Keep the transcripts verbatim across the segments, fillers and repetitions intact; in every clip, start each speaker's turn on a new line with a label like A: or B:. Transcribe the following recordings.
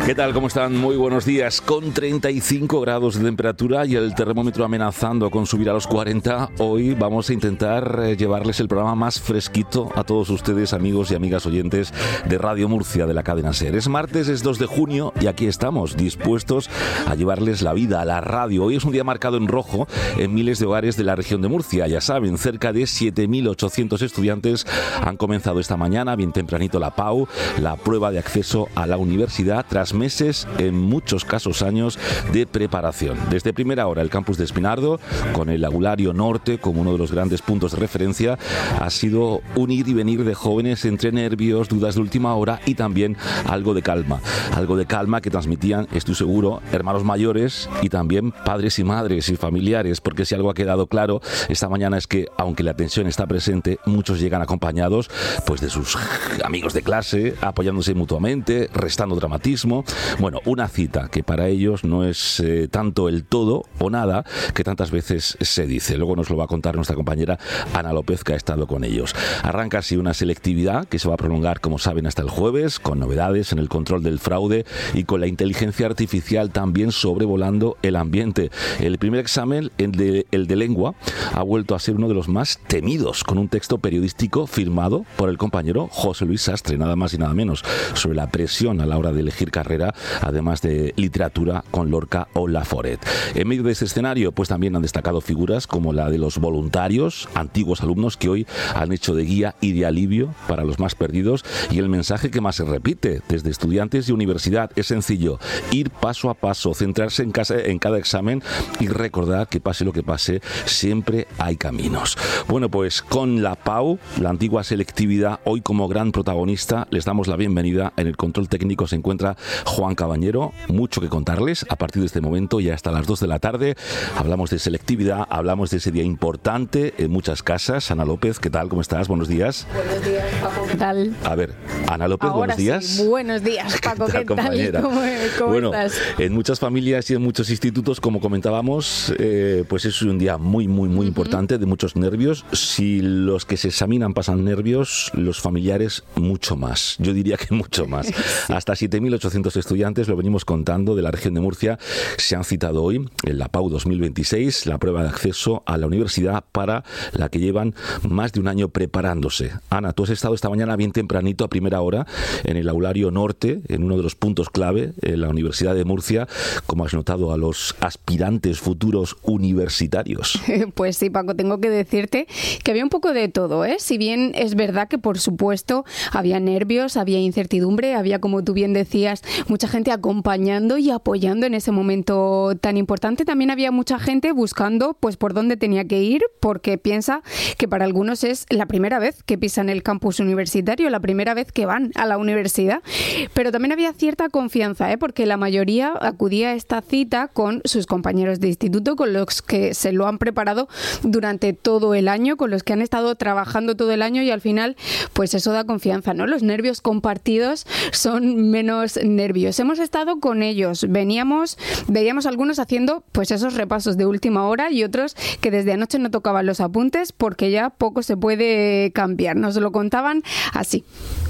A: ¿Qué tal? ¿Cómo están? Muy buenos días. Con treinta y cinco grados de temperatura y el termómetro amenazando con subir a los cuarenta, hoy vamos a intentar llevarles el programa más fresquito a todos ustedes, amigos y amigas oyentes de Radio Murcia, de la cadena SER. Es martes, es dos de junio y aquí estamos, dispuestos a llevarles la vida a la radio. Hoy es un día marcado en rojo en miles de hogares de la región de Murcia. Ya saben, cerca de siete mil ochocientos estudiantes han comenzado esta mañana, bien tempranito, la PAU, la prueba de acceso a la universidad, tras meses, en muchos casos años, de preparación. Desde primera hora, el campus de Espinardo, con el Aulario Norte como uno de los grandes puntos de referencia, ha sido un ir y venir de jóvenes entre nervios, dudas de última hora y también algo de calma. Algo de calma que transmitían, estoy seguro, hermanos mayores y también padres y madres y familiares, porque si algo ha quedado claro esta mañana es que, aunque la tensión está presente, muchos llegan acompañados pues de sus amigos de clase, apoyándose mutuamente, restando dramatismo. Bueno, una cita que para ellos no es eh, tanto el todo o nada que tantas veces se dice. Luego nos lo va a contar nuestra compañera Ana López, que ha estado con ellos. Arranca así una selectividad que se va a prolongar, como saben, hasta el jueves, con novedades en el control del fraude y con la inteligencia artificial también sobrevolando el ambiente. El primer examen, el de, el de lengua, ha vuelto a ser uno de los más temidos, con un texto periodístico firmado por el compañero José Luis Sastre, nada más y nada menos, sobre la presión a la hora de elegir carrera, además de literatura con Lorca o Laforet. En medio de este escenario, pues también han destacado figuras como la de los voluntarios, antiguos alumnos que hoy han hecho de guía y de alivio para los más perdidos, y el mensaje que más se repite desde estudiantes y universidad es sencillo: ir paso a paso, centrarse en, casa, en cada examen y recordar que pase lo que pase, siempre hay caminos. Bueno, pues con la PAU, la antigua selectividad, hoy como gran protagonista, les damos la bienvenida. En el control técnico se encuentra Juan Cabañero. Mucho que contarles a partir de este momento y hasta las dos de la tarde. Hablamos de selectividad, hablamos de ese día importante en muchas casas. Ana López, ¿qué tal? ¿Cómo estás? Buenos días.
B: Buenos días, Paco. ¿Qué tal?
A: A ver, Ana López,
B: Ahora
A: buenos días.
B: Sí, buenos días, Paco. ¿Qué tal?
A: ¿Qué tal, compañera?
B: ¿Cómo, cómo
A: bueno,
B: estás?
A: En muchas familias y en muchos institutos, como comentábamos, eh, pues es un día muy, muy, muy uh-huh. importante, de muchos nervios. Si los que se examinan pasan nervios, los familiares mucho más. Yo diría que mucho más. Sí. Hasta siete mil ochocientos estudiantes, lo venimos contando, de la región de Murcia, se han citado hoy en la PAU dos mil veintiséis, la prueba de acceso a la universidad para la que llevan más de un año preparándose. Ana, tú has estado esta mañana bien tempranito, a primera hora, en el Aulario Norte, en uno de los puntos clave, en la Universidad de Murcia. ¿Cómo has notado a los aspirantes futuros universitarios?
B: Pues sí, Paco, tengo que decirte que había un poco de todo, ¿eh? Si bien es verdad que, por supuesto, había nervios, había incertidumbre, había, como tú bien decías, mucha gente acompañando y apoyando en ese momento tan importante. También había mucha gente buscando pues por dónde tenía que ir, porque piensa que para algunos es la primera vez que pisan el campus universitario, la primera vez que van a la universidad. Pero también había cierta confianza, ¿eh? Porque la mayoría acudía a esta cita con sus compañeros de instituto, con los que se lo han preparado durante todo el año, con los que han estado trabajando todo el año, y al final pues eso da confianza, ¿no? Los nervios compartidos son menos nervios. Hemos estado con ellos, veníamos, veíamos algunos haciendo pues esos repasos de última hora y otros que desde anoche no tocaban los apuntes porque ya poco se puede cambiar. Nos lo contaban así.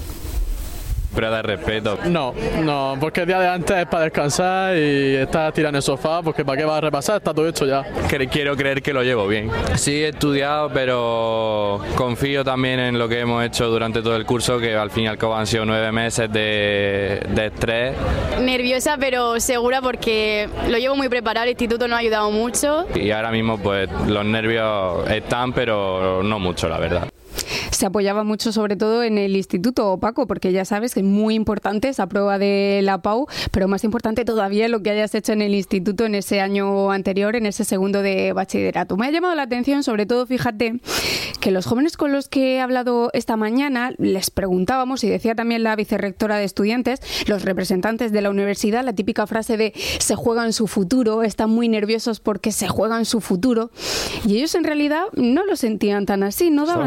C: Pero de respeto.
D: No, no, porque el día de antes es para descansar y estar tirado en el sofá, porque para qué vas a repasar, está todo hecho ya.
C: Quiero creer que lo llevo bien. Sí, he estudiado, pero confío también en lo que hemos hecho durante todo el curso, que al fin y al cabo han sido nueve meses de, de estrés.
E: Nerviosa, pero segura, porque lo llevo muy preparado, el instituto nos ha ayudado mucho.
C: Y ahora mismo pues los nervios están, pero no mucho, la verdad.
B: Se apoyaba mucho, sobre todo en el instituto, Paco, porque ya sabes que es muy importante esa prueba de la PAU, pero más importante todavía lo que hayas hecho en el instituto en ese año anterior, en ese segundo de bachillerato. Me ha llamado la atención, sobre todo, fíjate, que los jóvenes con los que he hablado esta mañana les preguntábamos, y decía también la vicerrectora de estudiantes, los representantes de la universidad, la típica frase de se juegan su futuro, están muy nerviosos porque se juegan su futuro, y ellos en realidad no lo sentían tan así, no daban...
A: Estaban como más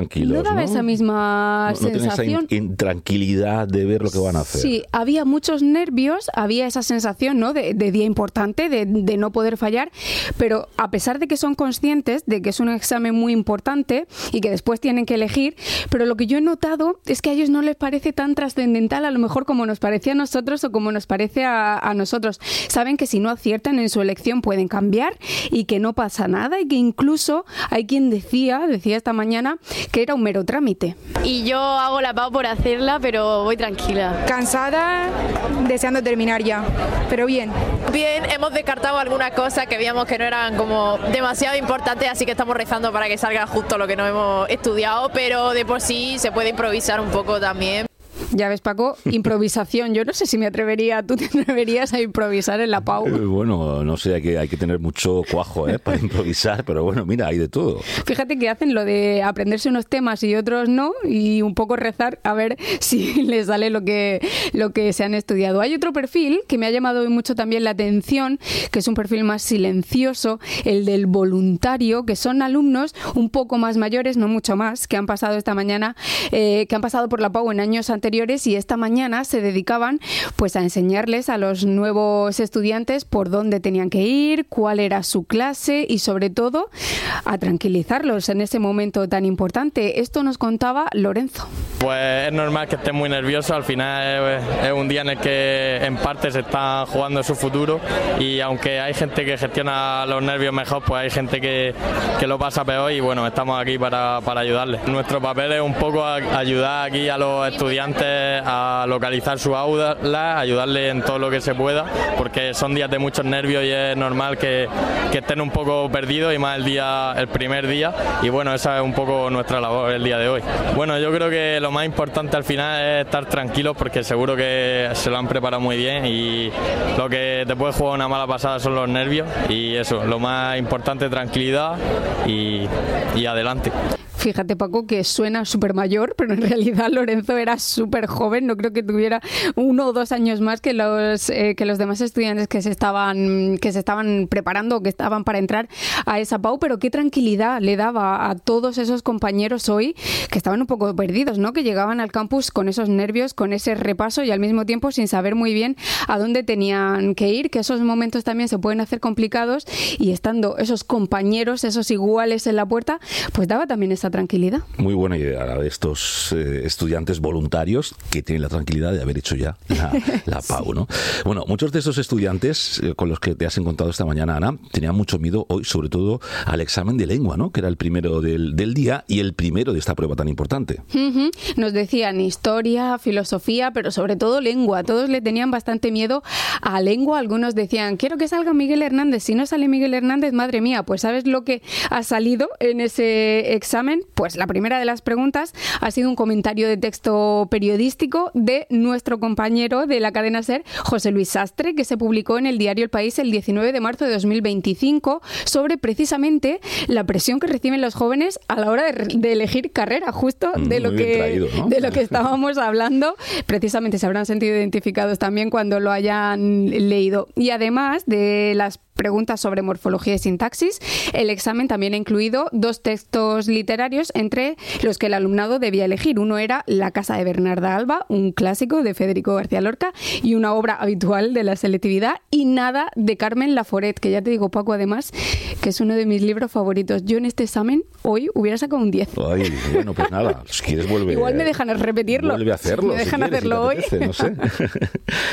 A: tranquilos,
B: no daba
A: ¿no?
B: esa misma
A: no, no
B: sensación.
A: Esa in- intranquilidad de ver lo que van a hacer.
B: Sí, había muchos nervios, había esa sensación, ¿no?, de, de día importante, de, de no poder fallar, pero a pesar de que son conscientes de que es un examen muy importante y que después tienen que elegir, pero lo que yo he notado es que a ellos no les parece tan trascendental a lo mejor como nos parece a nosotros o como nos parece a, a nosotros. Saben que si no aciertan en su elección pueden cambiar y que no pasa nada y que incluso hay quien decía, decía esta mañana, que era un mero trámite.
E: Y yo hago la pau por hacerla, pero voy tranquila.
F: Cansada, deseando terminar ya, pero bien.
G: Bien, hemos descartado algunas cosas que veíamos que no eran como demasiado importantes, así que estamos rezando para que salga justo lo que no hemos estudiado, pero de por sí se puede improvisar un poco también.
B: Ya ves, Paco, improvisación. Yo no sé si me atrevería, ¿tú te atreverías a improvisar en la Pau?
A: Eh, bueno, no sé, hay que, hay que tener mucho cuajo, ¿eh?, para improvisar, pero bueno, mira, hay de todo.
B: Fíjate que hacen lo de aprenderse unos temas y otros no, y un poco rezar a ver si les sale lo que, lo que se han estudiado. Hay otro perfil que me ha llamado mucho también la atención, que es un perfil más silencioso, el del voluntario, que son alumnos un poco más mayores, no mucho más, que han pasado esta mañana, eh, que han pasado por la Pau en años anteriores, y esta mañana se dedicaban pues a enseñarles a los nuevos estudiantes por dónde tenían que ir, cuál era su clase y sobre todo a tranquilizarlos en ese momento tan importante. Esto nos contaba Lorenzo.
D: Pues es normal que estén muy nerviosos, al final es, es un día en el que en parte se está jugando su futuro y aunque hay gente que gestiona los nervios mejor, pues hay gente que, que lo pasa peor y bueno, estamos aquí para, para ayudarles. Nuestro papel es un poco a, ayudar aquí a los estudiantes a localizar su aula, ayudarles en todo lo que se pueda, porque son días de muchos nervios y es normal que, que estén un poco perdidos y más el día, el primer día, y bueno, esa es un poco nuestra labor el día de hoy. Bueno, yo creo que lo más importante al final es estar tranquilos porque seguro que se lo han preparado muy bien y lo que te puede jugar una mala pasada son los nervios y eso, lo más importante, tranquilidad y, y adelante.
B: Fíjate, Paco, que suena súper mayor, pero en realidad Lorenzo era súper joven, no creo que tuviera uno o dos años más que los eh, que los demás estudiantes que se estaban que se estaban preparando o que estaban para entrar a esa Pau, pero qué tranquilidad le daba a todos esos compañeros hoy que estaban un poco perdidos, ¿no? Que llegaban al campus con esos nervios, con ese repaso y al mismo tiempo sin saber muy bien a dónde tenían que ir, que esos momentos también se pueden hacer complicados y estando esos compañeros, esos iguales en la puerta, pues daba también esa tranquilidad.
A: Muy buena idea la de estos eh, estudiantes voluntarios que tienen la tranquilidad de haber hecho ya la, la Pau, ¿no? Bueno, muchos de esos estudiantes eh, con los que te has encontrado esta mañana, Ana, tenían mucho miedo hoy, sobre todo al examen de lengua, ¿no?, que era el primero del, del día y el primero de esta prueba tan importante.
B: Uh-huh. Nos decían historia, filosofía, pero sobre todo lengua. Todos le tenían bastante miedo a lengua. Algunos decían, quiero que salga Miguel Hernández. Si no sale Miguel Hernández, madre mía, pues ¿sabes lo que ha salido en ese examen? Pues la primera de las preguntas ha sido un comentario de texto periodístico de nuestro compañero de la cadena SER, José Luis Sastre, que se publicó en el diario El País el diecinueve de marzo de dos mil veinticinco sobre precisamente la presión que reciben los jóvenes a la hora de, de elegir carrera, justo de
A: mm,
B: lo que
A: traído, ¿no?
B: de lo que estábamos hablando. Precisamente se habrán sentido identificados también cuando lo hayan leído. Y además de las preguntas sobre morfología y sintaxis, el examen también ha incluido dos textos literarios entre los que el alumnado debía elegir. Uno era La casa de Bernarda Alba, un clásico de Federico García Lorca y una obra habitual de la selectividad, y Nada de Carmen Laforet, que ya te digo, Paco, además, que es uno de mis libros favoritos. Yo en este examen hoy hubiera sacado un diez.
A: Ay, bueno, pues nada, si quieres vuelve.
B: Igual me dejan repetirlo.
A: Vuelve a hacerlo.
B: Me dejan
A: si quieres,
B: hacerlo
A: si te apetece,
B: hoy.
A: No sé.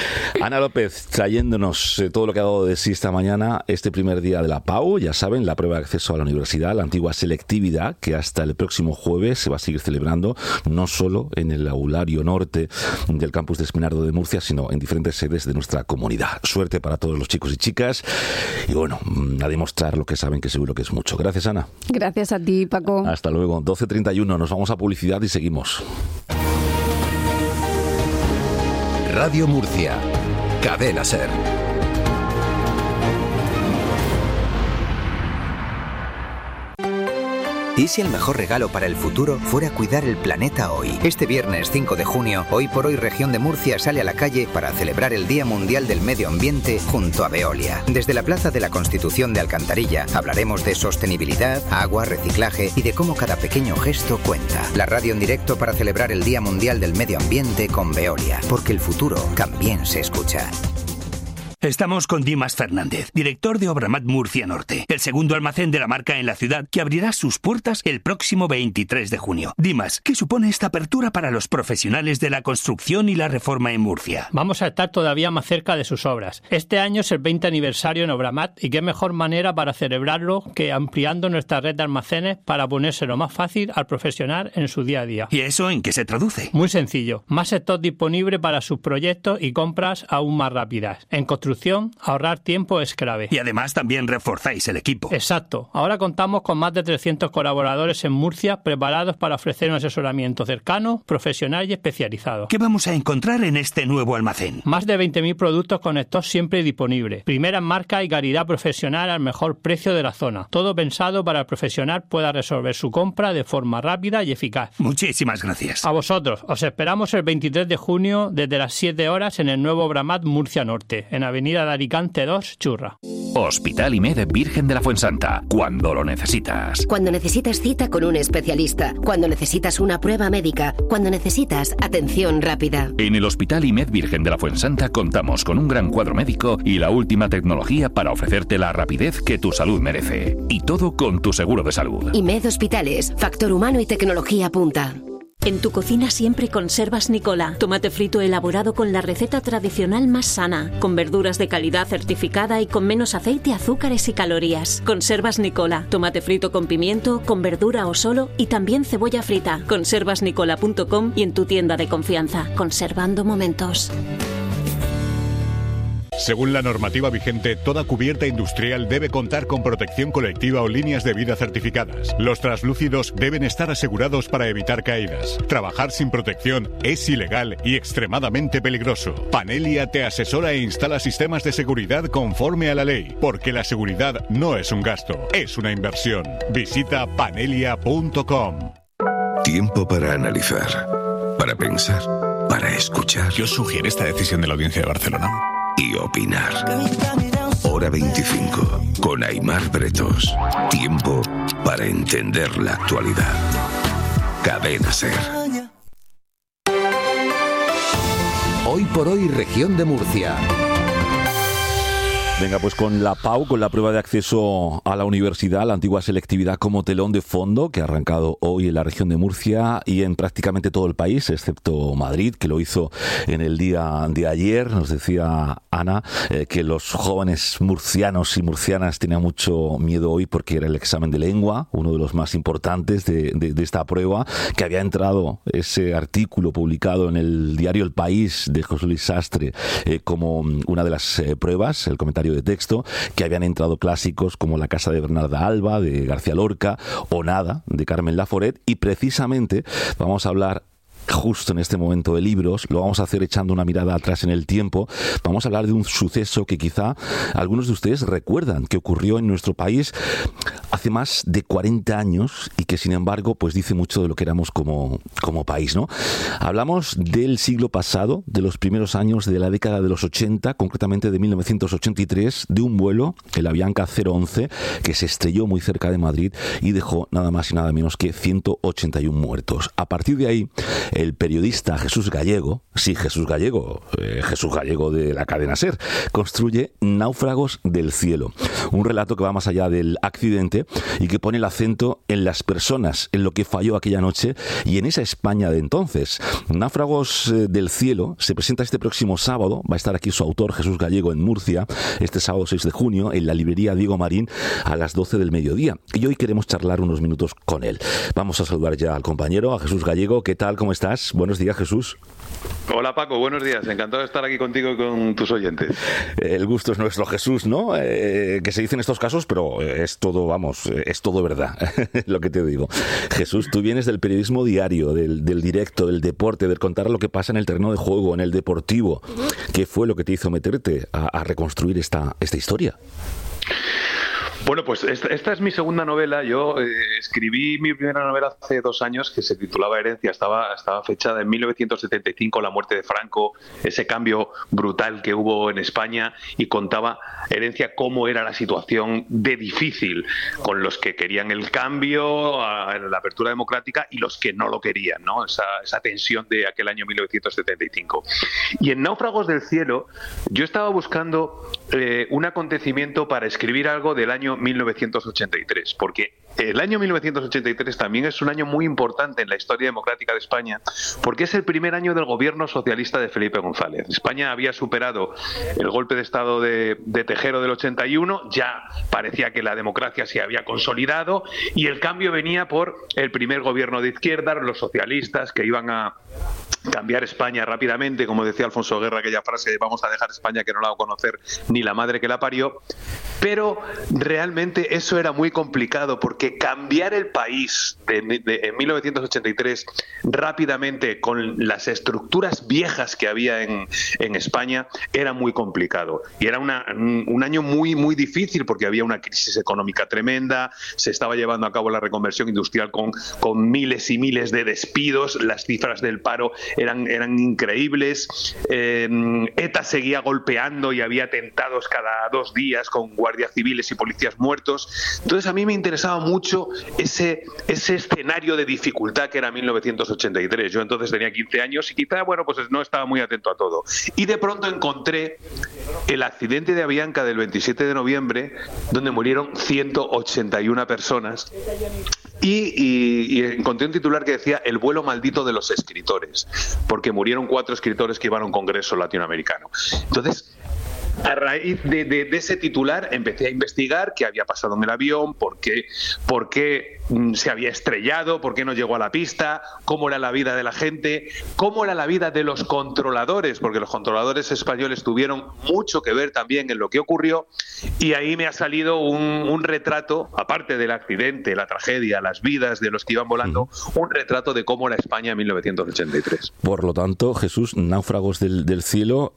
A: Ana López, trayéndonos todo lo que ha dado de sí esta mañana, este primer día de la Pau, ya saben, la prueba de acceso a la universidad, la antigua selectividad, que hasta el próximo jueves se va a seguir celebrando, no solo en el aulario norte del campus de Espinardo de Murcia, sino en diferentes sedes de nuestra comunidad. Suerte para todos los chicos y chicas y bueno, a demostrar lo que saben, que seguro que es mucho. Gracias, Ana.
B: Gracias a ti, Paco.
A: Hasta luego. doce treinta y uno, nos vamos a publicidad y seguimos.
H: Radio Murcia, Cadena SER.
I: ¿Y si el mejor regalo para el futuro fuera cuidar el planeta hoy? Este viernes cinco de junio, Hoy por Hoy Región de Murcia sale a la calle para celebrar el Día Mundial del Medio Ambiente junto a Veolia. Desde la Plaza de la Constitución de Alcantarilla hablaremos de sostenibilidad, agua, reciclaje y de cómo cada pequeño gesto cuenta. La radio en directo para celebrar el Día Mundial del Medio Ambiente con Veolia, porque el futuro también se escucha.
J: Estamos con Dimas Fernández, director de Obramat Murcia Norte, el segundo almacén de la marca en la ciudad que abrirá sus puertas el próximo veintitrés de junio. Dimas, ¿qué supone esta apertura para los profesionales de la construcción y la reforma en Murcia?
K: Vamos a estar todavía más cerca de sus obras. Este año es el veinte aniversario en Obramat y qué mejor manera para celebrarlo que ampliando nuestra red de almacenes para ponérselo más fácil al profesional en su día a día.
J: ¿Y eso en qué se traduce?
K: Muy sencillo. Más stock disponible para sus proyectos y compras aún más rápidas. En construcción, ahorrar tiempo es clave.
J: Y además también reforzáis el equipo.
K: Exacto. Ahora contamos con más de trescientos colaboradores en Murcia preparados para ofrecer un asesoramiento cercano, profesional y especializado.
J: ¿Qué vamos a encontrar en este nuevo almacén?
K: Más de veinte mil productos con stock siempre disponible. Primeras marcas y calidad profesional al mejor precio de la zona. Todo pensado para el profesional pueda resolver su compra de forma rápida y eficaz.
J: Muchísimas gracias.
K: A vosotros. Os esperamos el veintitrés de junio desde las siete horas en el nuevo Obramat Murcia Norte, en Avenida de Alicante dos, Churra.
L: Hospital I M E D Virgen de la Fuensanta, cuando lo necesitas.
M: Cuando necesitas cita con un especialista, cuando necesitas una prueba médica, cuando necesitas atención rápida.
L: En el Hospital I M E D Virgen de la Fuensanta contamos con un gran cuadro médico y la última tecnología para ofrecerte la rapidez que tu salud merece. Y todo con tu seguro de salud.
M: I M E D Hospitales, factor humano y tecnología punta.
N: En tu cocina siempre conservas Nicola, tomate frito elaborado con la receta tradicional más sana, con verduras de calidad certificada y con menos aceite, azúcares y calorías. Conservas Nicola, tomate frito con pimiento, con verdura o solo y también cebolla frita. conservas nicola punto com y en tu tienda de confianza. Conservando momentos.
O: Según la normativa vigente, toda cubierta industrial debe contar con protección colectiva o líneas de vida certificadas. Los translúcidos deben estar asegurados para evitar caídas. Trabajar sin protección es ilegal y extremadamente peligroso. Panelia te asesora e instala sistemas de seguridad conforme a la ley, porque la seguridad no es un gasto, es una inversión. Visita panelia punto com.
H: Tiempo para analizar, para pensar, para escuchar.
P: ¿Qué os sugiere esta decisión de la Audiencia de Barcelona?
H: Y opinar. Hora veinticinco, con Aimar Bretos. Tiempo para entender la actualidad. Cadena SER.
Q: Hoy por Hoy Región de Murcia.
A: Venga, pues con la P A U, con la prueba de acceso a la universidad, la antigua selectividad como telón de fondo, que ha arrancado hoy en la región de Murcia y en prácticamente todo el país, excepto Madrid, que lo hizo en el día de ayer. Nos decía Ana eh, que los jóvenes murcianos y murcianas tenían mucho miedo hoy porque era el examen de lengua, uno de los más importantes de, de, de esta prueba, que había entrado ese artículo publicado en el diario El País de José Luis Sastre eh, como una de las eh, pruebas, el comentario de texto, que habían entrado clásicos como La Casa de Bernarda Alba, de García Lorca, o Nada, de Carmen Laforet, y precisamente vamos a hablar justo en este momento de libros, lo vamos a hacer echando una mirada atrás en el tiempo. Vamos a hablar de un suceso que quizá algunos de ustedes recuerdan, que ocurrió en nuestro país hace más de cuarenta años y que sin embargo pues dice mucho de lo que éramos como, como país, ¿no? Hablamos del siglo pasado, de los primeros años de la década de los ochenta, concretamente de mil novecientos ochenta y tres, de un vuelo, el Avianca cero once, que se estrelló muy cerca de Madrid y dejó nada más y nada menos que ciento ochenta y uno muertos. A partir de ahí, el periodista Jesús Gallego, sí, Jesús Gallego, eh, Jesús Gallego de la cadena SER, construye Náufragos del cielo, un relato que va más allá del accidente y que pone el acento en las personas, en lo que falló aquella noche y en esa España de entonces. Náufragos del cielo se presenta este próximo sábado, va a estar aquí su autor Jesús Gallego en Murcia, este sábado seis de junio, en la librería Diego Marín a las doce del mediodía. Y hoy queremos charlar unos minutos con él. Vamos a saludar ya al compañero, a Jesús Gallego. ¿Qué tal? ¿Cómo estás? Buenos días, Jesús.
R: Hola Paco, buenos días, encantado de estar aquí contigo y con tus oyentes.
A: El gusto es nuestro, Jesús, ¿no? Eh, que se dice en estos casos, pero es todo, vamos, es todo verdad, lo que te digo. Jesús, tú vienes del periodismo diario, del, del directo, del deporte, del contar lo que pasa en el terreno de juego, en el deportivo. ¿Qué fue lo que te hizo meterte a, a reconstruir esta, esta historia?
R: Bueno, pues esta, esta es mi segunda novela. Yo eh, escribí mi primera novela hace dos años que se titulaba Herencia. Estaba, estaba fechada en mil novecientos setenta y cinco, la muerte de Franco, ese cambio brutal que hubo en España, y contaba Herencia cómo era la situación de difícil con los que querían el cambio, a, la apertura democrática, y los que no lo querían, ¿no? Esa, esa tensión de aquel año mil novecientos setenta y cinco. Y en Náufragos del cielo yo estaba buscando eh, un acontecimiento para escribir algo del año mil novecientos ochenta y tres, porque el año mil novecientos ochenta y tres también es un año muy importante en la historia democrática de España, porque es el primer año del gobierno socialista de Felipe González. España había superado el golpe de Estado de, de Tejero del ochenta y uno, ya parecía que la democracia se había consolidado, y el cambio venía por el primer gobierno de izquierda, los socialistas que iban a cambiar España rápidamente, como decía Alfonso Guerra, aquella frase de vamos a dejar España que no la va a conocer ni la madre que la parió. Pero realmente eso era muy complicado, porque cambiar el país de, de, en mil novecientos ochenta y tres rápidamente con las estructuras viejas que había en, en España era muy complicado, y era una, un, un año muy muy difícil, porque había una crisis económica tremenda, se estaba llevando a cabo la reconversión industrial con, con miles y miles de despidos, las cifras del paro eran, eran increíbles, eh, ETA seguía golpeando y había atentados cada dos días con guardias civiles y policías muertos. Entonces a mí me interesaba mucho ese, ese escenario de dificultad que era mil novecientos ochenta y tres. Yo entonces tenía quince años y quizá, bueno, pues no estaba muy atento a todo. Y de pronto encontré el accidente de Avianca del veintisiete de noviembre, donde murieron ciento ochenta y una personas. Y, y, y encontré un titular que decía el vuelo maldito de los escritores, porque murieron cuatro escritores que iban a un congreso latinoamericano. Entonces, a raíz de, de, de ese titular empecé a investigar qué había pasado en el avión, por qué, por qué se había estrellado, por qué no llegó a la pista, cómo era la vida de la gente, cómo era la vida de los controladores, porque los controladores españoles tuvieron mucho que ver también en lo que ocurrió, y ahí me ha salido un, un retrato, aparte del accidente, la tragedia, las vidas de los que iban volando, un retrato de cómo era España en mil novecientos ochenta y tres.
A: Por lo tanto, Jesús, Náufragos del, del cielo,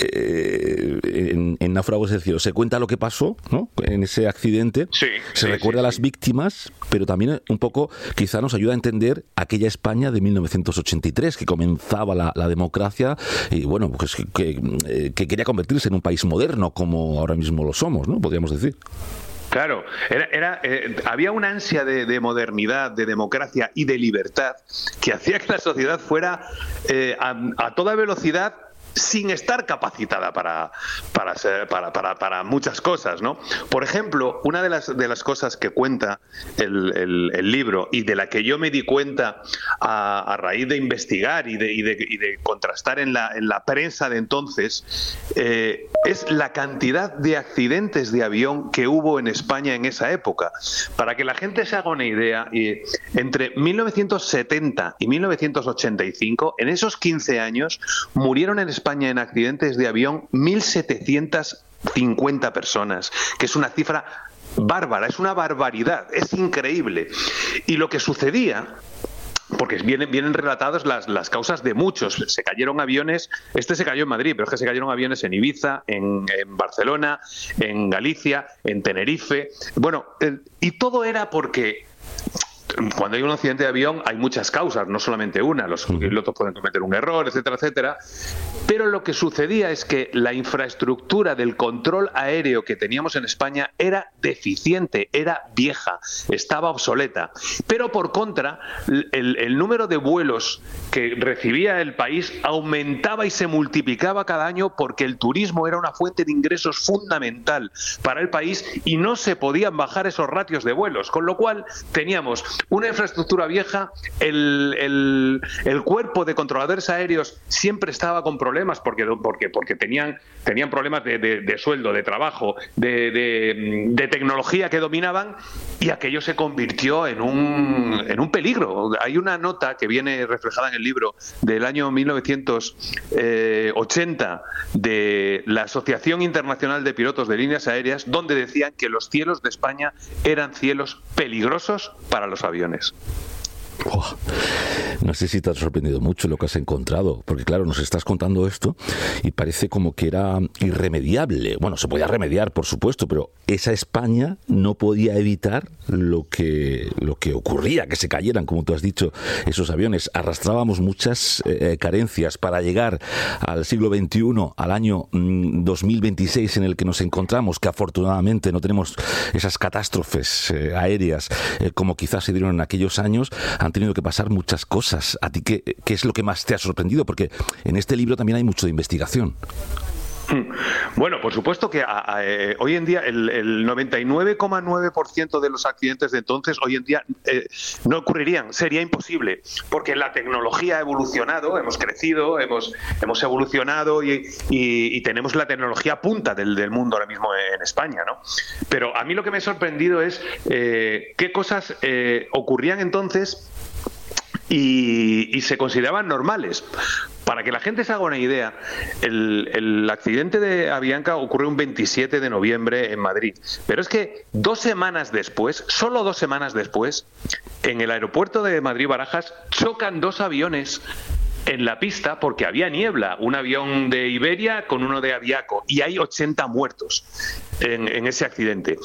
A: eh, en, en Náufragos del cielo se cuenta lo que pasó, ¿no?, en ese accidente,
R: sí,
A: se
R: sí,
A: recuerda
R: sí,
A: a las
R: sí.
A: víctimas, pero también un poco quizá nos ayuda a entender aquella España de mil novecientos ochenta y tres, que comenzaba la, la democracia y bueno, pues que, que, que quería convertirse en un país moderno como ahora mismo lo somos, ¿no?, podríamos decir.
R: Claro, era, era, eh, había una ansia de, de modernidad, de democracia y de libertad que hacía que la sociedad fuera eh, a, a toda velocidad, sin estar capacitada para, para, ser, para, para, para muchas cosas, ¿no? Por ejemplo, una de las, de las cosas que cuenta el, el, el libro, y de la que yo me di cuenta a, a raíz de investigar y de, y de, y de contrastar en la, en la prensa de entonces, eh, es la cantidad de accidentes de avión que hubo en España en esa época. Para que la gente se haga una idea, y entre mil novecientos setenta y mil novecientos ochenta y cinco, en esos quince años, murieron en España España en accidentes de avión mil setecientas cincuenta personas, que es una cifra bárbara, es una barbaridad, es increíble. Y lo que sucedía, porque vienen, vienen relatadas las, las causas de muchos. Se cayeron aviones, este se cayó en Madrid, pero es que se cayeron aviones en Ibiza, en, en Barcelona, en Galicia, en Tenerife. Bueno, eh, y todo era porque cuando hay un accidente de avión hay muchas causas, no solamente una, los pilotos pueden cometer un error, etcétera, etcétera, pero lo que sucedía es que la infraestructura del control aéreo que teníamos en España era deficiente, era vieja, estaba obsoleta, pero por contra el, el número de vuelos que recibía el país aumentaba y se multiplicaba cada año, porque el turismo era una fuente de ingresos fundamental para el país y no se podían bajar esos ratios de vuelos, con lo cual teníamos una infraestructura vieja, el, el, el cuerpo de controladores aéreos siempre estaba con problemas porque, porque, porque tenían, tenían problemas de, de, de sueldo, de trabajo, de, de, de tecnología que dominaban, y aquello se convirtió en un, en un peligro. Hay una nota que viene reflejada en el libro del año mil novecientos ochenta de la Asociación Internacional de Pilotos de Líneas Aéreas, donde decían que los cielos de España eran cielos peligrosos para los aviones.
A: Oh, no sé si te ha sorprendido mucho lo que has encontrado, porque claro, nos estás contando esto y parece como que era irremediable. Bueno, se podía remediar, por supuesto, pero esa España no podía evitar lo que, lo que ocurría, que se cayeran, como tú has dicho, esos aviones. Arrastrábamos muchas eh, carencias para llegar al siglo veintiuno, al año mm, dos mil veintiséis, en el que nos encontramos, que afortunadamente no tenemos esas catástrofes eh, aéreas eh, como quizás se dieron en aquellos años. Han tenido que pasar muchas cosas. ¿A ti qué, qué es lo que más te ha sorprendido? Porque en este libro también hay mucho de investigación.
R: Bueno, por supuesto que a, a, eh, hoy en día el, el noventa y nueve coma nueve por ciento de los accidentes de entonces hoy en día eh, no ocurrirían, sería imposible, porque la tecnología ha evolucionado, hemos crecido, hemos, hemos evolucionado y, y, y tenemos la tecnología punta del, del mundo ahora mismo en España, ¿no? Pero a mí lo que me ha sorprendido es eh, qué cosas eh, ocurrían entonces y, y se consideraban normales. Para que la gente se haga una idea, el, el accidente de Avianca ocurrió un veintisiete de noviembre en Madrid. Pero es que dos semanas después, solo dos semanas después, en el aeropuerto de Madrid-Barajas chocan dos aviones en la pista porque había niebla, un avión de Iberia con uno de Aviaco, y hay ochenta muertos en, en ese accidente.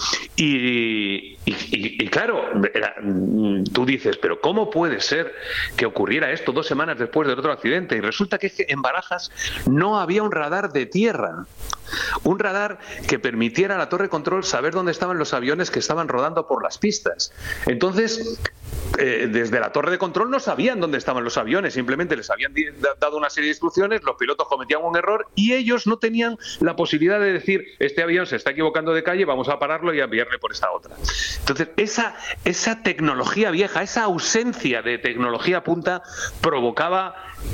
R: Y, y, y, y claro, era, tú dices, pero ¿cómo puede ser que ocurriera esto dos semanas después del otro accidente? Y resulta que en Barajas no había un radar de tierra, un radar que permitiera a la torre de control saber dónde estaban los aviones que estaban rodando por las pistas. Entonces, eh, desde la torre de control no sabían dónde estaban los aviones, simplemente les habían dado una serie de instrucciones, los pilotos cometían un error y ellos no tenían la posibilidad de decir, este avión se está equivocando de calle, vamos a pararlo y a enviarle por esta otra. Entonces, esa, esa tecnología vieja, esa ausencia de tecnología punta provocaba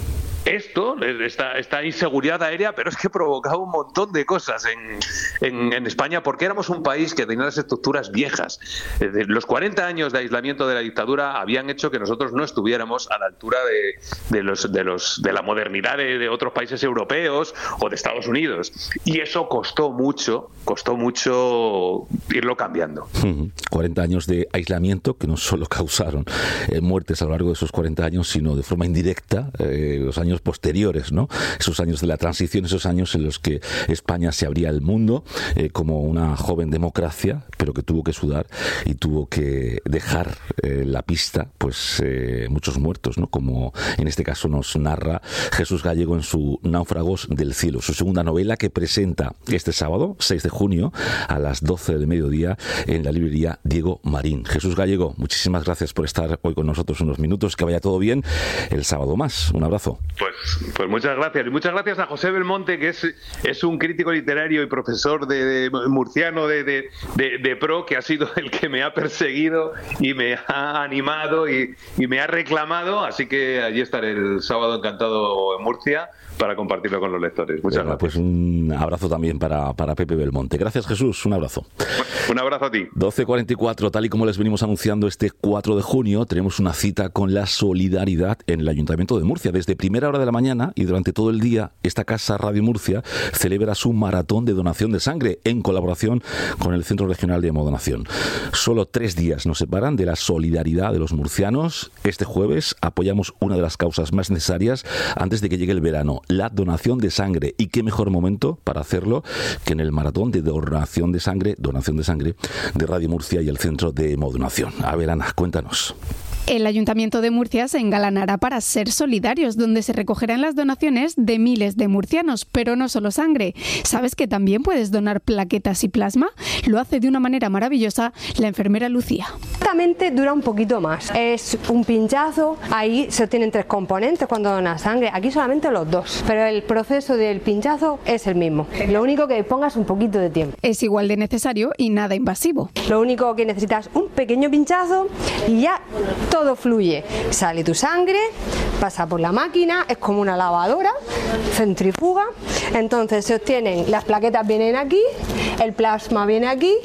R: esto, esta, esta inseguridad aérea, pero es que provocaba un montón de cosas en, en, en España, porque éramos un país que tenía las estructuras viejas. Los cuarenta años de aislamiento de la dictadura habían hecho que nosotros no estuviéramos a la altura de, de, los, de, los, de la modernidad de, de otros países europeos o de Estados Unidos. Y eso costó mucho, costó mucho irlo cambiando.
A: cuarenta años de aislamiento que no solo causaron eh, muertes a lo largo de esos cuarenta años, sino de forma indirecta, eh, los años posteriores, ¿no? Esos años de la transición, esos años en los que España se abría al mundo eh, como una joven democracia, pero que tuvo que sudar y tuvo que dejar eh, la pista, pues eh, muchos muertos, ¿no? Como en este caso nos narra Jesús Gallego en su Náufragos del Cielo, su segunda novela, que presenta este sábado, seis de junio, a las doce del mediodía, en la librería Diego Marín. Jesús Gallego, muchísimas gracias por estar hoy con nosotros unos minutos, que vaya todo bien el sábado más. Un abrazo.
R: Pues, pues muchas gracias. Y muchas gracias a José Belmonte, que es, es un crítico literario y profesor de, de murciano de, de, de, de Pro, que ha sido el que me ha perseguido y me ha animado y, y me ha reclamado. Así que allí estaré el sábado encantado en Murcia para compartirlo con los lectores. Muchas
A: Venga,
R: gracias.
A: Pues un abrazo también para, para Pepe Belmonte. Gracias, Jesús. Un abrazo.
R: Un abrazo a ti.
A: doce cuarenta y cuatro, tal y como les venimos anunciando, este cuatro de junio tenemos una cita con la solidaridad en el Ayuntamiento de Murcia. Desde primera hora de la mañana y durante todo el día, esta casa Radio Murcia celebra su maratón de donación de sangre en colaboración con el Centro Regional de Hemodonación. Solo tres días nos separan de la solidaridad de los murcianos. Este jueves apoyamos una de las causas más necesarias antes de que llegue el verano, la donación de sangre. Y qué mejor momento para hacerlo que en el maratón de donación de sangre, donación de sangre de Radio Murcia y el Centro de Hemodonación. A ver, Ana, cuéntanos.
B: El Ayuntamiento de Murcia se engalanará para ser solidarios, donde se recogerán las donaciones de miles de murcianos, pero no solo sangre. ¿Sabes que también puedes donar plaquetas y plasma? Lo hace de una manera maravillosa la enfermera Lucía.
S: Exactamente, dura un poquito más. Es un pinchazo, ahí se obtienen tres componentes cuando donas sangre, aquí solamente los dos, pero el proceso del pinchazo es el mismo. Lo único que pongas un poquito de tiempo.
B: Es igual de necesario y nada invasivo.
S: Lo único que necesitas un pequeño pinchazo y ya todo fluye. Sale tu sangre, pasa por la máquina, es como una lavadora, centrifuga. Entonces se obtienen, las plaquetas vienen aquí, el plasma viene aquí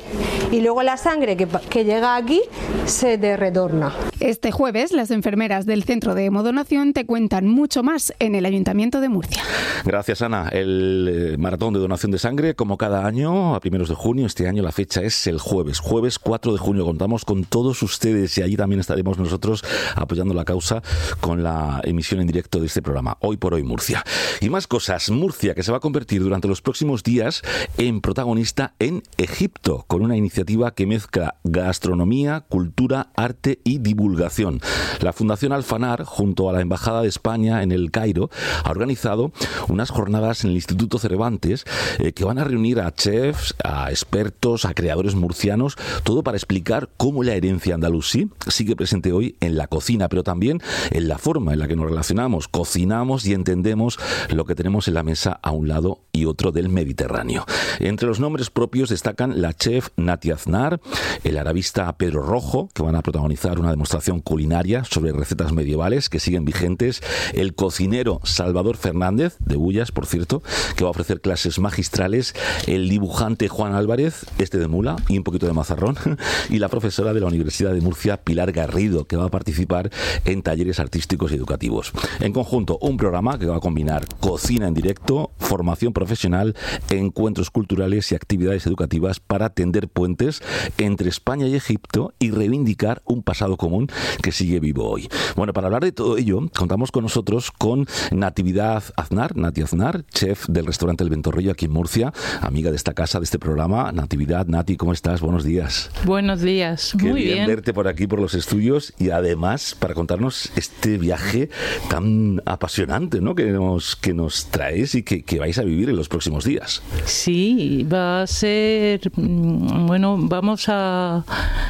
S: y luego la sangre que, que llega aquí se te retorna.
B: Este jueves las enfermeras del Centro de Hemodonación te cuentan mucho más en el Ayuntamiento de Murcia.
A: Gracias, Ana. El maratón de donación de sangre, como cada año, a primeros de junio. Este año la fecha es el jueves, jueves cuatro de junio. Contamos con todos ustedes y allí también estaremos nosotros apoyando la causa con la emisión en directo de este programa, Hoy por Hoy Murcia. Y más cosas. Murcia, que se va a convertir durante los próximos días en protagonista en Egipto, con una iniciativa que mezcla gastronomía, cultura, arte y divulgación. La Fundación Alfanar, junto a la Embajada de España en el Cairo, ha organizado unas jornadas en el Instituto Cervantes eh, que van a reunir a chefs, a expertos, a creadores murcianos, todo para explicar cómo la herencia andalusí sigue presente hoy en la cocina, pero también en la forma en la que nos relacionamos, cocinamos y entendemos lo que tenemos en la mesa a un lado y otro del Mediterráneo. Entre los nombres propios destacan la chef Nati Aznar, el arabista Pedro Rojo, que van a protagonizar una demostración culinaria sobre recetas medievales que siguen vigentes, el cocinero Salvador Fernández, de Bullas, por cierto, que va a ofrecer clases magistrales, el dibujante Juan Álvarez, este de Mula y un poquito de Mazarrón, y la profesora de la Universidad de Murcia, Pilar Garrido, que va a participar en talleres artísticos y educativos. En conjunto, un programa que va a combinar cocina en directo, formación profesional, encuentros culturales y actividades educativas para tender puentes entre España y Egipto y reivindicar un pasado común que sigue vivo hoy. Bueno, para hablar de todo ello, contamos con nosotros con Natividad Aznar, Nati Aznar, chef del restaurante El Ventorrillo aquí en Murcia, amiga de esta casa, de este programa. Natividad, Nati, ¿cómo estás? Buenos días.
T: Buenos días,
A: Qué
T: muy
A: bien.
T: bien.
A: verte por aquí, por los estudios, y además para contarnos este viaje tan apasionante, ¿no?, que nos, que nos traes y que, que vais a vivir en los próximos días.
T: Sí, va a ser, bueno, vamos a,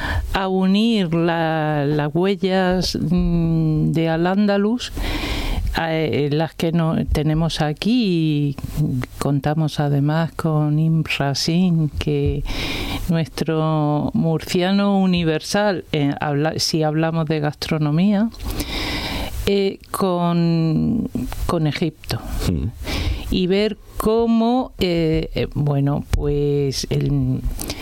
T: a unir la, las huellas de Al-Ándalus, eh, las que no tenemos aquí, y contamos además con Ibn Rasin, que nuestro murciano universal, eh, habla, si hablamos de gastronomía, eh, con, con Egipto. Mm. Y ver cómo, eh, eh, bueno, pues el,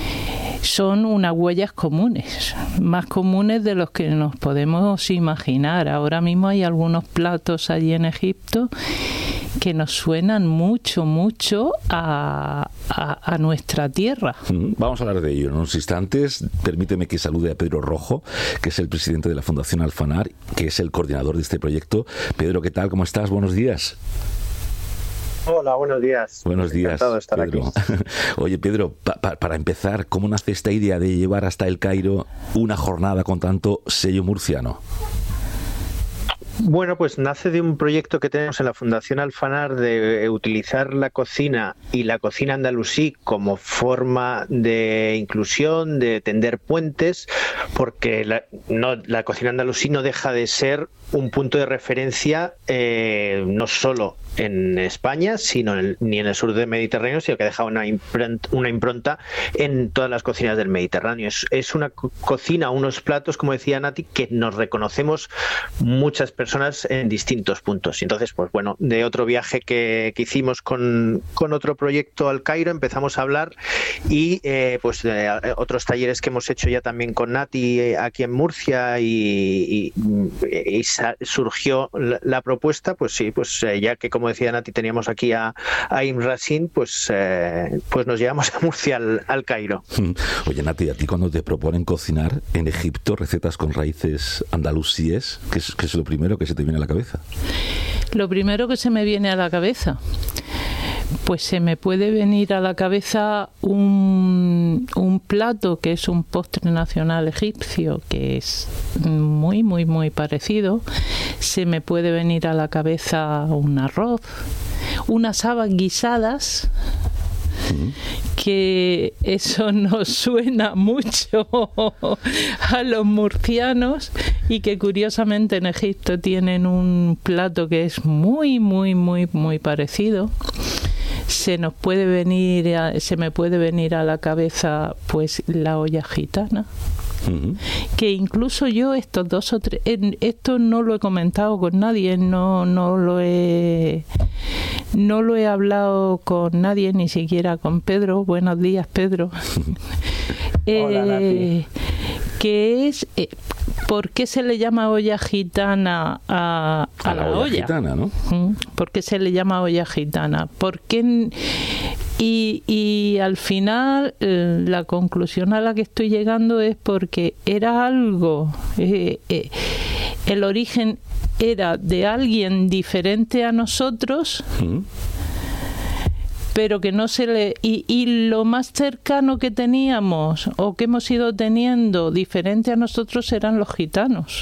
T: son unas huellas comunes, más comunes de los que nos podemos imaginar. Ahora mismo hay algunos platos allí en Egipto que nos suenan mucho, mucho a, a, a nuestra tierra.
A: Vamos a hablar de ello en unos instantes. Permíteme que salude a Pedro Rojo, que es el presidente de la Fundación Alfanar, que es el coordinador de este proyecto. Pedro, ¿qué tal? ¿Cómo estás? Buenos días.
U: Hola, buenos días.
A: Buenos días,
U: encantado de estar
A: Pedro.
U: aquí.
A: Oye, Pedro, pa, pa, para empezar, ¿cómo nace esta idea de llevar hasta el Cairo una jornada con tanto sello murciano?
U: Bueno, pues nace de un proyecto que tenemos en la Fundación Alfanar de utilizar la cocina y la cocina andalusí como forma de inclusión, de tender puentes, porque la, no, la cocina andalusí no deja de ser un punto de referencia eh, no solo en España, sino en el, ni en el sur del Mediterráneo, sino que deja una impronta, una impronta en todas las cocinas del Mediterráneo. Es, es una co- cocina, unos platos, como decía Nati, que nos reconocemos muchas personas en distintos puntos. Y entonces, pues bueno, de otro viaje que, que hicimos con, con otro proyecto al Cairo, empezamos a hablar y eh, pues de otros talleres que hemos hecho ya también con Nati eh, aquí en Murcia, y, y, y surgió la, la propuesta, pues sí, pues eh, ya que, como decía Nati, teníamos aquí a, a Ibn Rasin, pues, eh, pues nos llevamos a Murcia al, al Cairo.
A: Oye, Nati, ¿a ti cuando te proponen cocinar en Egipto recetas con raíces andalusíes, qué es, qué es lo primero que se te viene a la cabeza?
T: Lo primero que se me viene a la cabeza, pues se me puede venir a la cabeza un, un plato que es un postre nacional egipcio, que es muy, muy, muy parecido. Se me puede venir a la cabeza un arroz, unas habas guisadas, que eso nos suena mucho a los murcianos, y que curiosamente en Egipto tienen un plato que es muy, muy, muy, muy parecido. Se nos puede venir, a, se me puede venir a la cabeza pues la olla gitana. Uh-huh. Que incluso yo estos dos o tres, esto no lo he comentado con nadie, no no lo he no lo he hablado con nadie, ni siquiera con Pedro. Buenos días, Pedro. eh,
U: Hola, Nati.
T: Que es... Eh, ¿por qué se le llama olla gitana a, a, a la, la olla? olla
A: gitana, ¿no?
T: ¿Por qué se le llama olla gitana? ¿Por qué...? Y, y al final eh, la conclusión a la que estoy llegando es porque era algo, eh, eh, el origen era de alguien diferente a nosotros, ¿Mm? pero que no se le... Y, y lo más cercano que teníamos o que hemos ido teniendo diferente a nosotros eran los gitanos.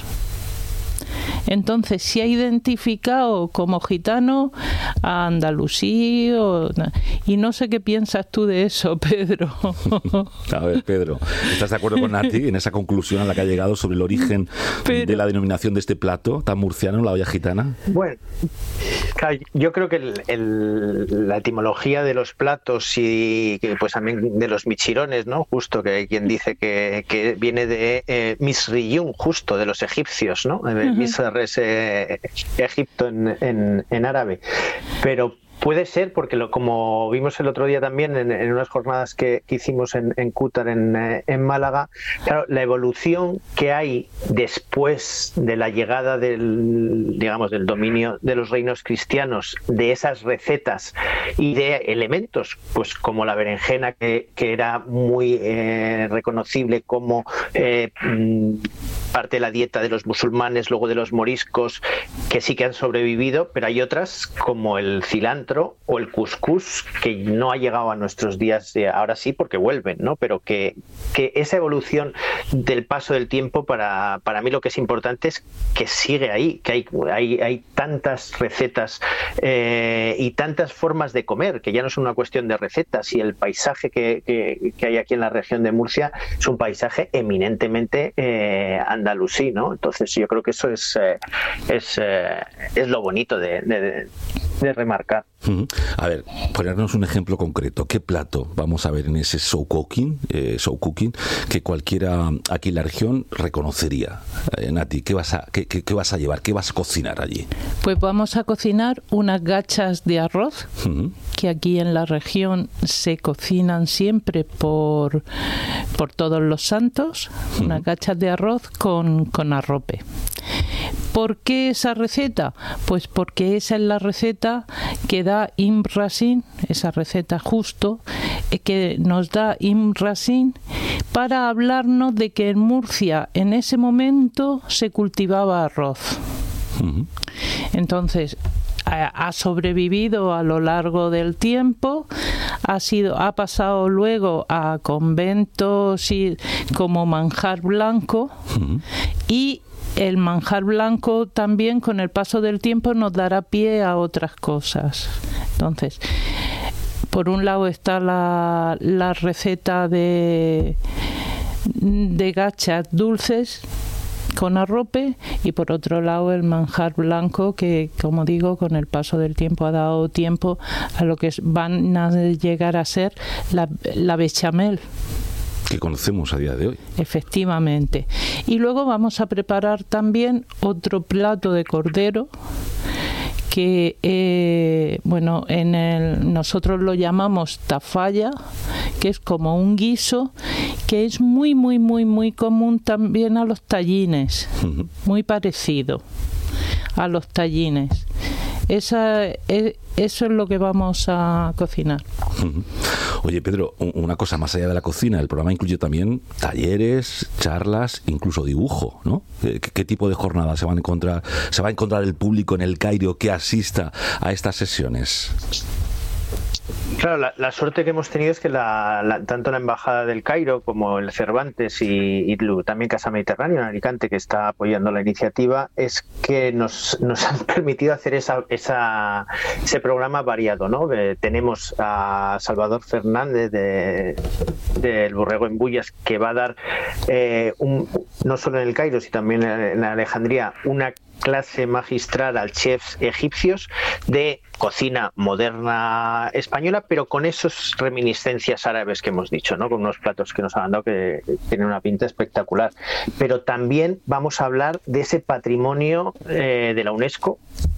T: Entonces se ha identificado como gitano a Andalusí o, y no sé qué piensas tú de eso, Pedro.
A: A ver, Pedro, ¿estás de acuerdo con Nati en esa conclusión a la que ha llegado sobre el origen Pero... de la denominación de este plato tan murciano, la olla gitana?
U: Bueno, claro, yo creo que el, el, la etimología de los platos y pues también de los michirones, ¿no? Justo que hay quien dice que, que viene de eh, Misriyun, justo de los egipcios, ¿no? Uh-huh. Misr es eh, Egipto en, en, en árabe, pero puede ser porque lo, como vimos el otro día también en, en unas jornadas que, que hicimos en, en Cútar en, en Málaga, claro, la evolución que hay después de la llegada del, digamos, del dominio de los reinos cristianos, de esas recetas y de elementos, pues como la berenjena que, que era muy eh, reconocible como eh, parte de la dieta de los musulmanes, luego de los moriscos, que sí que han sobrevivido, pero hay otras como el cilantro o el cuscús que no ha llegado a nuestros días, ahora sí porque vuelven, ¿no? Pero que, que esa evolución del paso del tiempo, para, para mí lo que es importante es que sigue ahí, que hay, hay, hay tantas recetas eh, y tantas formas de comer, que ya no es una cuestión de recetas, y el paisaje que, que, que hay aquí en la región de Murcia es un paisaje eminentemente eh, andalusí, ¿no? Entonces yo creo que eso es, eh, es, eh, es lo bonito de, de, de remarcar.
A: Uh-huh. A ver, ponernos un ejemplo concreto. ¿Qué plato vamos a ver en ese show cooking, eh, show cooking que cualquiera aquí en la región reconocería? Eh, Nati, ¿qué vas, a, qué, qué, ¿qué vas a llevar? ¿Qué vas a cocinar allí?
T: Pues vamos a cocinar unas gachas de arroz, uh-huh. que aquí en la región se cocinan siempre por, por todos los santos, uh-huh. unas gachas de arroz con, con arrope. ¿Por qué esa receta? Pues porque esa es la receta que da Ibn Rasin, esa receta justo, que nos da Ibn Rasin para hablarnos de que en Murcia en ese momento se cultivaba arroz. Uh-huh. Entonces, ha sobrevivido a lo largo del tiempo, ha sido, ha pasado luego a conventos y como manjar blanco, uh-huh. y el manjar blanco también con el paso del tiempo nos dará pie a otras cosas. Entonces, por un lado está la, la receta de, de gachas dulces con arrope, y por otro lado el manjar blanco que, como digo, con el paso del tiempo ha dado tiempo a lo que van a llegar a ser la, la bechamel,
A: que conocemos a día de hoy.
T: Efectivamente. Y luego vamos a preparar también otro plato de cordero que, eh, bueno, en el, nosotros lo llamamos tafalla, que es como un guiso que es muy, muy, muy, muy común también a los tallines, uh-huh. muy parecido a los tallines. Esa, es, eso es lo que vamos a cocinar.
A: Uh-huh. Oye, Pedro, una cosa más allá de la cocina, el programa incluye también talleres, charlas, incluso dibujo, ¿no? ¿Qué, qué tipo de jornadas se van a encontrar, se va a encontrar el público en el Cairo que asista a estas sesiones?
U: Claro, la, la suerte que hemos tenido es que la, la, tanto la Embajada del Cairo como el Cervantes y, y también Casa Mediterránea en Alicante, que está apoyando la iniciativa, es que nos, nos han permitido hacer esa, esa, ese programa variado, ¿no? Eh, tenemos a Salvador Fernández de, del Borrego en Bullas, que va a dar eh, un, no solo en el Cairo, sino también en Alejandría, una clase magistral a chefs egipcios de cocina moderna española, pero con esas reminiscencias árabes que hemos dicho, ¿no? Con unos platos que nos han dado que tienen una pinta espectacular. Pero también vamos a hablar de ese patrimonio eh, de la UNESCO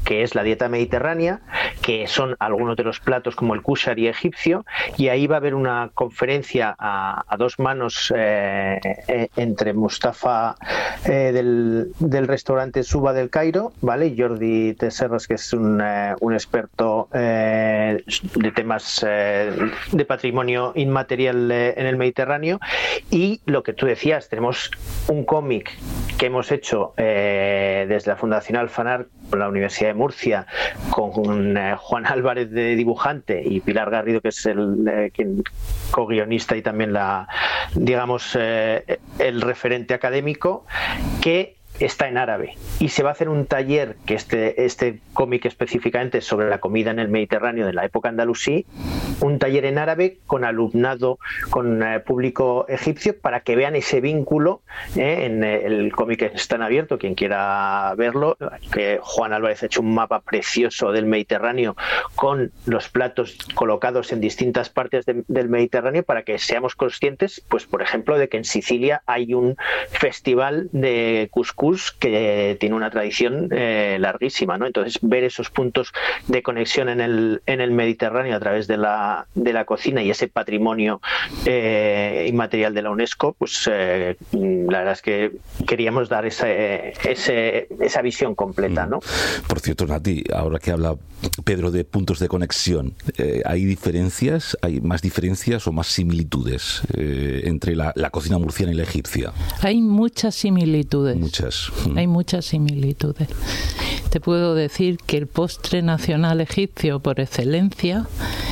U: que es la dieta mediterránea, que son algunos de los platos como el kushari egipcio, y ahí va a haber una conferencia a, a dos manos eh, eh, entre Mustafa eh, del, del restaurante Suba del Cairo, ¿vale? Y Jordi Tesserras, que es un, eh, un experto eh, de temas eh, de patrimonio inmaterial eh, en el Mediterráneo. Y lo que tú decías, tenemos un cómic que hemos hecho eh, desde la Fundación Alfanar con la Universidad de Murcia, con eh, Juan Álvarez de dibujante y Pilar Garrido, que es el eh, quien co-guionista y también la, digamos, eh, el referente académico, que está en árabe, y se va a hacer un taller, que este, este cómic específicamente sobre la comida en el Mediterráneo de la época andalusí, un taller en árabe con alumnado, con eh, público egipcio, para que vean ese vínculo. eh, en el cómic está en abierto, quien quiera verlo, que Juan Álvarez ha hecho un mapa precioso del Mediterráneo con los platos colocados en distintas partes de, del Mediterráneo, para que seamos conscientes, pues por ejemplo, de que en Sicilia hay un festival de cuscús que tiene una tradición eh, larguísima, ¿no? Entonces, ver esos puntos de conexión en el, en el Mediterráneo a través de la, de la cocina y ese patrimonio eh, inmaterial de la UNESCO, pues eh, la verdad es que queríamos dar ese, ese, esa visión completa, ¿no?
A: Por cierto, Nati, ahora que habla Pedro de puntos de conexión, eh, ¿hay diferencias, hay más diferencias o más similitudes eh, entre la, la cocina murciana y la egipcia?
T: Hay muchas similitudes.
A: Muchas.
T: Hay muchas similitudes. Te puedo decir que el postre nacional egipcio por excelencia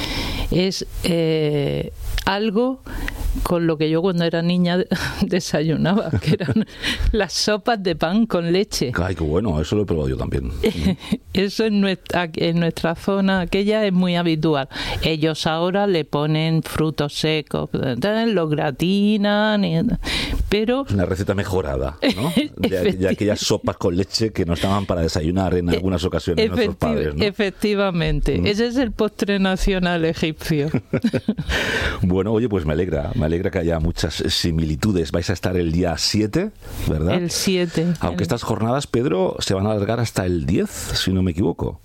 T: es eh, algo con lo que yo cuando era niña desayunaba, que eran las sopas de pan con leche.
A: Ay, qué bueno, eso lo he probado yo también.
T: Eso en nuestra, en nuestra zona aquella es muy habitual. Ellos ahora le ponen frutos secos, los gratinan, y, pero...
A: Es una receta mejorada, ¿no? De, de aquellas sopas con leche que nos daban para desayunar en algunas ocasiones
T: Efecti-
A: nuestros padres, ¿no?
T: Efectivamente, mm. ese es el postre nacional egipcio.
A: Bueno, oye, pues me alegra, me alegra que haya muchas similitudes. Vais a estar el día siete, ¿verdad?
T: El siete.
A: Aunque
T: el...
A: estas jornadas, Pedro, se van a alargar hasta el diez, si no me equivoco.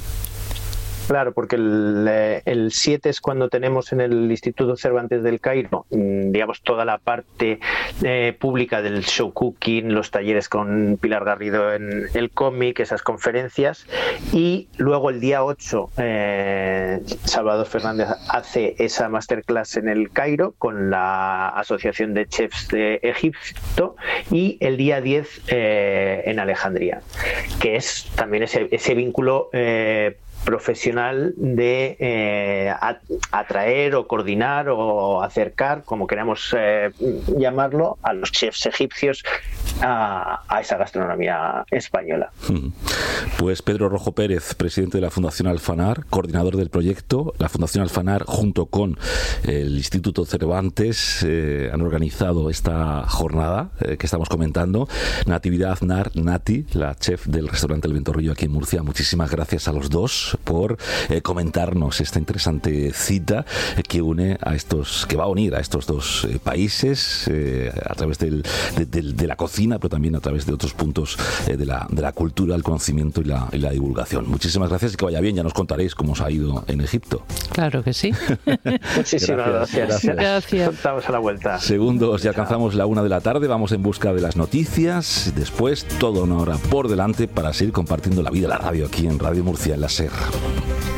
U: Claro, porque el, el siete es cuando tenemos en el Instituto Cervantes del Cairo, digamos, toda la parte eh, pública del show cooking, los talleres con Pilar Garrido en el cómic, esas conferencias, y luego el día ocho eh, Salvador Fernández hace esa masterclass en el Cairo con la Asociación de Chefs de Egipto, y el día diez eh, en Alejandría, que es también ese, ese vínculo eh, profesional de eh, atraer o coordinar o acercar, como queramos eh, llamarlo, a los chefs egipcios a, a esa gastronomía española.
A: Pues Pedro Rojo Pérez, presidente de la Fundación Alfanar, coordinador del proyecto. La Fundación Alfanar, junto con el Instituto Cervantes, eh, han organizado esta jornada eh, que estamos comentando. Natividad Aznar, Nati, la chef del restaurante El Ventorrillo aquí en Murcia, muchísimas gracias a los dos por eh, comentarnos esta interesante cita eh, que une a estos, que va a unir a estos dos eh, países eh, a través del, de, de, de la cocina, pero también a través de otros puntos eh, de, la, de la cultura, el conocimiento y la, y la divulgación. Muchísimas gracias y que vaya bien. Ya nos contaréis cómo os ha ido en Egipto.
T: Claro que sí.
U: Muchísimas gracias.
T: Gracias. gracias.
U: Contamos a la vuelta.
A: Segundos, ya alcanzamos la una de la tarde. Vamos en busca de las noticias. Después, toda una hora por delante para seguir compartiendo la vida de la radio aquí en Radio Murcia, en la SER.